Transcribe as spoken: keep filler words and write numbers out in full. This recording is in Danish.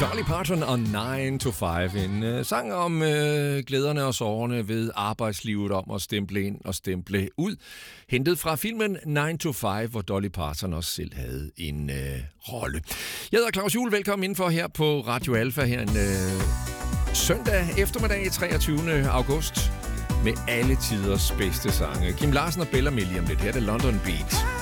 Dolly Parton og nine to five. En uh, sang om uh, glæderne og sorgerne ved arbejdslivet, om at stemple ind og stemple ud. Hentet fra filmen nine to five, hvor Dolly Parton også selv havde en uh, rolle. Jeg hedder Claus Juhl. Velkommen indenfor her på Radio Alfa her en uh, søndag eftermiddag, treogtyvende august, med alle tiders bedste sange. Kim Larsen og Bella med lige om lidt. Her er det London Beat.